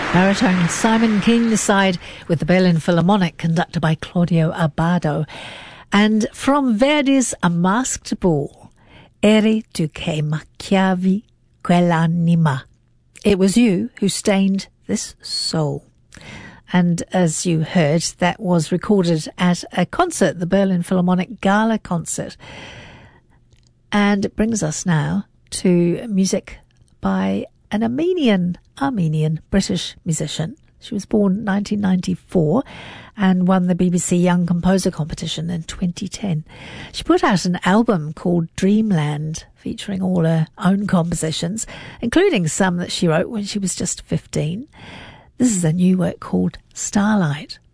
Baritone Simon King side with the Berlin Philharmonic conducted by Claudio Abbado. And from Verdi's A Masked Ball, Eri tu che macchiavi quell'anima. It was you who stained this soul. And as you heard, that was recorded at a concert, the Berlin Philharmonic Gala concert. And it brings us now to music by an Armenian British musician. She was born 1994 and won the BBC Young Composer Competition in 2010. She put out an album called Dreamland, featuring all her own compositions, including some that she wrote when she was just 15. This is a new work called Starlight.